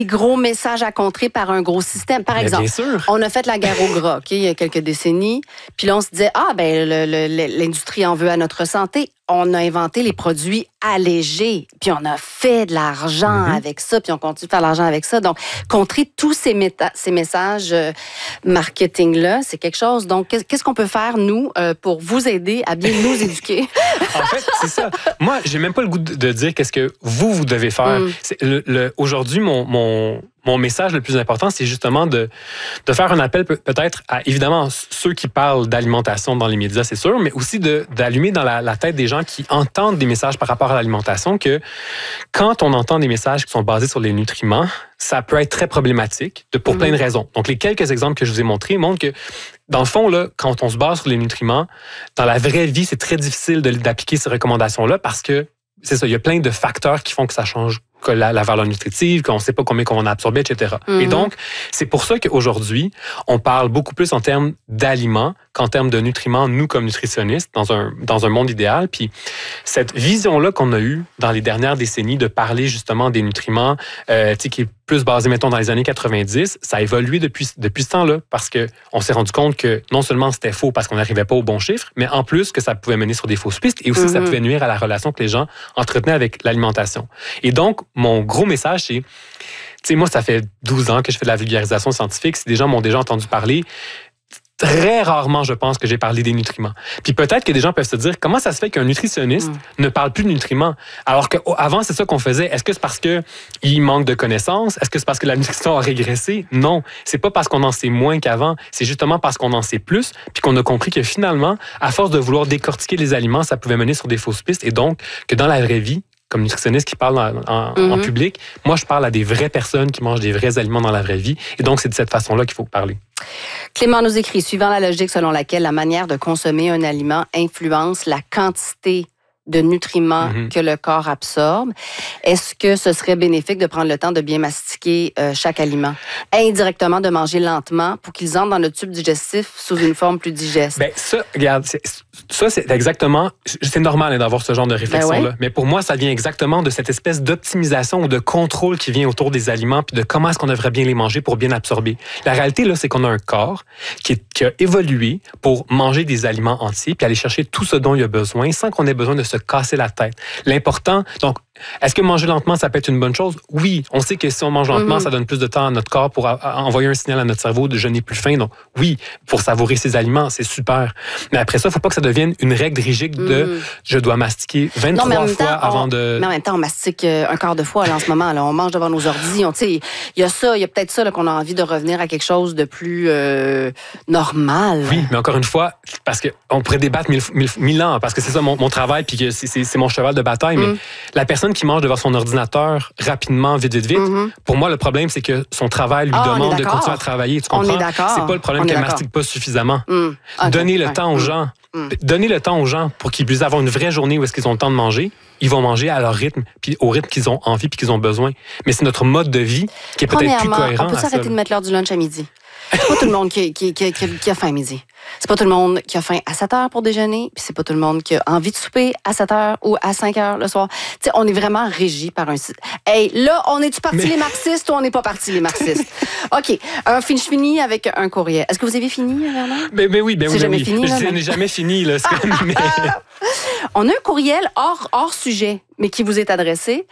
gros messages à contrer par un gros système. Par exemple, on a fait la guerre au gras, il y a quelques décennies, puis là, on se disait, l'industrie en veut à notre santé. On a inventé les produits allégés, puis on a fait de l'argent avec ça, puis on continue de faire de l'argent avec ça. Donc, contrer tous ces messages marketing-là, c'est quelque chose. Donc, qu'est-ce qu'on peut faire, nous, pour vous aider à bien nous éduquer? En fait, c'est ça. Moi, j'ai même pas le goût de dire qu'est-ce que vous devez faire. Aujourd'hui, mon message le plus important, c'est justement de faire un appel peut-être à, évidemment, ceux qui parlent d'alimentation dans les médias, c'est sûr, mais aussi d'allumer dans la tête des gens qui entendent des messages par rapport à l'alimentation que quand on entend des messages qui sont basés sur les nutriments, ça peut être très problématique pour plein de raisons. Donc, les quelques exemples que je vous ai montrés montrent que, dans le fond, là, quand on se base sur les nutriments, dans la vraie vie, c'est très difficile d'appliquer ces recommandations-là parce que, c'est ça, il y a plein de facteurs qui font que ça change la valeur nutritive, qu'on ne sait pas combien on a absorbé, etc. Et donc, c'est pour ça qu'aujourd'hui, on parle beaucoup plus en termes d'aliments qu'en termes de nutriments, nous, comme nutritionnistes, dans un monde idéal. Puis cette vision-là qu'on a eue dans les dernières décennies de parler justement des nutriments, qui est plus basée, mettons, dans les années 90, ça a évolué depuis ce temps-là parce qu'on s'est rendu compte que non seulement c'était faux parce qu'on n'arrivait pas aux bons chiffres, mais en plus que ça pouvait mener sur des fausses pistes et aussi ça pouvait nuire à la relation que les gens entretenaient avec l'alimentation. Et donc, mon gros message, c'est, tu sais, moi, ça fait 12 ans que je fais de la vulgarisation scientifique. Si des gens m'ont déjà entendu parler, très rarement, je pense, que j'ai parlé des nutriments. Puis peut-être que des gens peuvent se dire, comment ça se fait qu'un nutritionniste ne parle plus de nutriments? Alors qu'avant, c'est ça qu'on faisait. Est-ce que c'est parce qu'il manque de connaissances? Est-ce que c'est parce que la nutrition a régressé? Non. C'est pas parce qu'on en sait moins qu'avant. C'est justement parce qu'on en sait plus, puis qu'on a compris que finalement, à force de vouloir décortiquer les aliments, ça pouvait mener sur des fausses pistes. Et donc, que dans la vraie vie, comme nutritionniste qui parle en public, moi, je parle à des vraies personnes qui mangent des vrais aliments dans la vraie vie. Et donc, c'est de cette façon-là qu'il faut parler. Clément nous écrit, suivant la logique selon laquelle la manière de consommer un aliment influence la quantité de nutriments que le corps absorbe, est-ce que ce serait bénéfique de prendre le temps de bien mastiquer chaque aliment? Indirectement, de manger lentement pour qu'ils entrent dans le tube digestif sous une forme plus digeste. Bien, ça, regarde, c'est exactement... C'est normal d'avoir ce genre de réflexion-là. Mais pour moi, ça vient exactement de cette espèce d'optimisation ou de contrôle qui vient autour des aliments puis de comment est-ce qu'on devrait bien les manger pour bien absorber. La réalité, là, c'est qu'on a un corps qui a évolué pour manger des aliments entiers puis aller chercher tout ce dont il a besoin sans qu'on ait besoin de se casser la tête. L'important, donc, est-ce que manger lentement, ça peut être une bonne chose? Oui, on sait que si on mange lentement, ça donne plus de temps à notre corps pour envoyer un signal à notre cerveau de « je n'ai plus faim ». Donc oui, pour savourer ces aliments, c'est super. Mais après ça, il ne faut pas que ça devienne une règle rigide de « je dois mastiquer 23 fois avant de… » Mais en même temps, on mastique un quart de fois là, en ce moment. Là, on mange devant nos ordi. Il y a peut-être ça là, qu'on a envie de revenir à quelque chose de plus normal. Oui, mais encore une fois, parce qu'on pourrait débattre mille ans, parce que c'est ça mon travail, puis que c'est mon cheval de bataille, mais la personne qui mange devant son ordinateur rapidement, vite, pour moi, le problème, c'est que son travail lui demande de continuer à travailler. Tu comprends? On est d'accord. C'est pas le problème qu'elle ne mastique pas suffisamment. Donnez le temps aux gens. Donnez le temps aux gens pour qu'ils puissent avoir une vraie journée où est-ce qu'ils ont le temps de manger. Ils vont manger à leur rythme, puis au rythme qu'ils ont envie puis qu'ils ont besoin. Mais c'est notre mode de vie qui est peut-être plus cohérent. On peut s'arrêter de mettre l'heure du lunch à midi. C'est pas tout le monde qui a faim à midi. C'est pas tout le monde qui a faim à 7 heures pour déjeuner, puis c'est pas tout le monde qui a envie de souper à 7 heures ou à 5 heures le soir. Tu sais, on est vraiment régi par un... Hey, là, on est-tu parti les marxistes ou on n'est pas parti les marxistes? OK. Je finis avec un courriel. Est-ce que vous avez fini, Bernard? Ben oui. C'est jamais fini, là, je n'ai jamais fini, là. On a un courriel hors sujet, mais qui vous est adressé.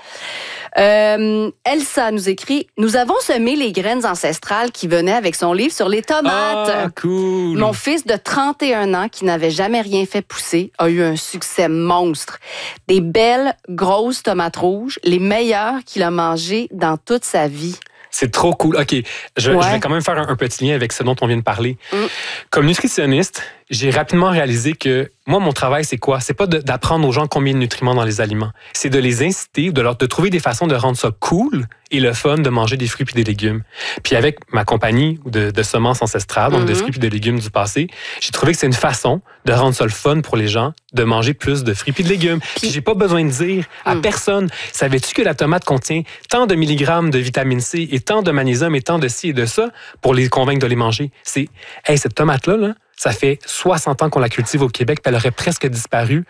Elsa nous écrit « Nous avons semé les graines ancestrales qui venaient avec son livre sur les tomates. Ah, cool! Mon fils de 31 ans, qui n'avait jamais rien fait pousser, a eu un succès monstre. Des belles, grosses tomates rouges, les meilleures qu'il a mangées dans toute sa vie. » C'est trop cool. OK, je vais quand même faire un petit lien avec ce dont on vient de parler. Comme nutritionniste, j'ai rapidement réalisé que moi, mon travail, c'est quoi? C'est pas d'apprendre aux gens combien de nutriments dans les aliments. C'est de les inciter, de trouver des façons de rendre ça cool et le fun de manger des fruits et des légumes. Puis avec ma compagnie de semences ancestrales, donc de fruits et de légumes du passé, j'ai trouvé que c'est une façon de rendre ça le fun pour les gens de manger plus de fruits et de légumes. Puis j'ai pas besoin de dire à personne, savais-tu que la tomate contient tant de milligrammes de vitamine C et tant de magnésium et tant de ci et de ça pour les convaincre de les manger? C'est, hey, cette tomate-là, là, ça fait 60 ans qu'on la cultive au Québec, puis elle aurait presque disparu.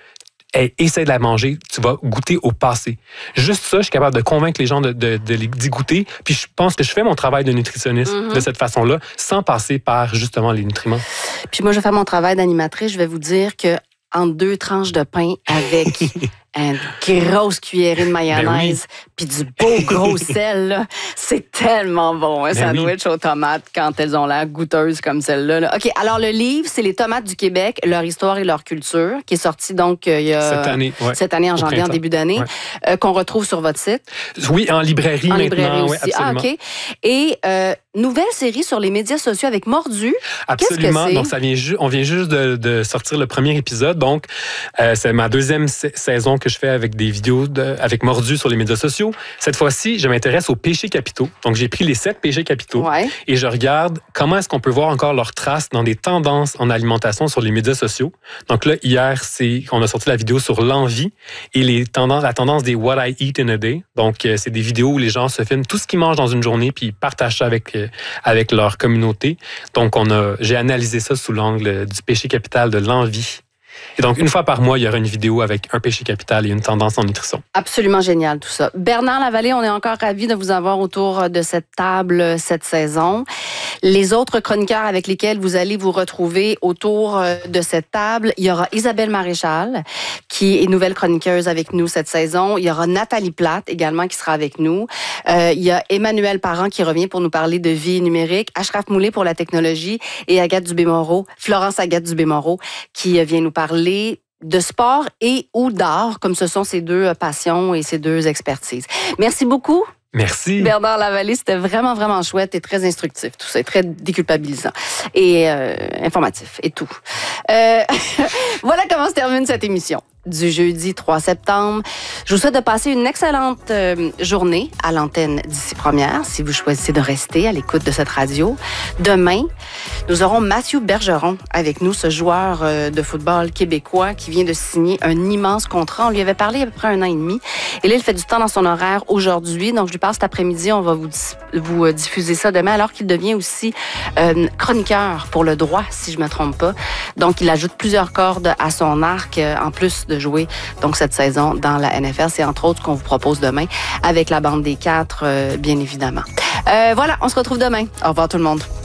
hey, essaie de la manger, tu vas goûter au passé. Juste ça, je suis capable de convaincre les gens d'y goûter. Puis je pense que je fais mon travail de nutritionniste de cette façon-là, sans passer par justement les nutriments. Puis moi, je vais faire mon travail d'animatrice. Je vais vous dire que entre 2 tranches de pain avec une grosse cuillerée de mayonnaise puis du beau gros sel, là, c'est tellement bon, un sandwich aux tomates quand elles ont l'air goûteuses comme celle-là. Là. OK, alors le livre, c'est Les tomates du Québec, leur histoire et leur culture, qui est sorti donc il y a cette année en janvier, en début d'année, qu'on retrouve sur votre site. Oui, en librairie maintenant. Librairie aussi. Absolument. OK. Et nouvelle série sur les médias sociaux avec Mordu. Absolument. Qu'est-ce que donc on vient juste de sortir le premier épisode. Donc, c'est ma 2e saison que je fais avec des vidéos avec Mordu sur les médias sociaux. Cette fois-ci, je m'intéresse aux péchés capitaux. Donc, j'ai pris les 7 péchés capitaux et je regarde comment est-ce qu'on peut voir encore leurs traces dans des tendances en alimentation sur les médias sociaux. Donc là, hier, on a sorti la vidéo sur l'envie et la tendance des What I Eat in a Day. Donc, c'est des vidéos où les gens se filment tout ce qu'ils mangent dans une journée puis ils partagent ça avec leur communauté. Donc, j'ai analysé ça sous l'angle du péché capital de l'envie. Et donc, une fois par mois, il y aura une vidéo avec un péché capital et une tendance en nutrition. Absolument génial, tout ça. Bernard Lavallée, on est encore ravis de vous avoir autour de cette table cette saison. Les autres chroniqueurs avec lesquels vous allez vous retrouver autour de cette table, il y aura Isabelle Maréchal, qui est nouvelle chroniqueuse avec nous cette saison. Il y aura Nathalie Plate également qui sera avec nous. Il y a Emmanuel Parent qui revient pour nous parler de vie numérique, Ashraf Moulay pour la technologie et Florence Agathe Dubé-Moreau qui vient nous parler de sport et ou d'art, comme ce sont ses 2 passions et ses 2 expertises. Merci beaucoup. Merci. Bernard Lavallée, c'était vraiment, vraiment chouette et très instructif. Tout ça est très déculpabilisant et informatif et tout. Voilà comment se termine cette émission du jeudi 3 septembre. Je vous souhaite de passer une excellente journée à l'antenne d'Ici Première, si vous choisissez de rester à l'écoute de cette radio. Demain, nous aurons Mathieu Bergeron avec nous, ce joueur de football québécois qui vient de signer un immense contrat. On lui avait parlé à peu près 1 an et demi. Et là, il fait du temps dans son horaire aujourd'hui. Donc, je lui parle cet après-midi. On va vous diffuser ça demain, alors qu'il devient aussi chroniqueur pour le droit, si je ne me trompe pas. Donc, il ajoute plusieurs cordes à son arc, en plus de jouer donc cette saison dans la NFL. C'est entre autres ce qu'on vous propose demain avec la bande des 4, bien évidemment. Voilà, on se retrouve demain. Au revoir tout le monde.